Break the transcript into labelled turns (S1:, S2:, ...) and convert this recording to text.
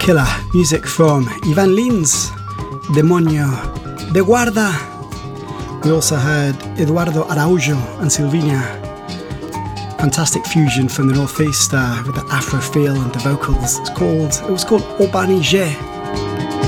S1: killer music from Ivan Lins, Demonio de Guarda. We also heard Eduardo Araujo and Silvina. Fantastic fusion from the northeast with the afro feel and the vocals. It was called Urbanige.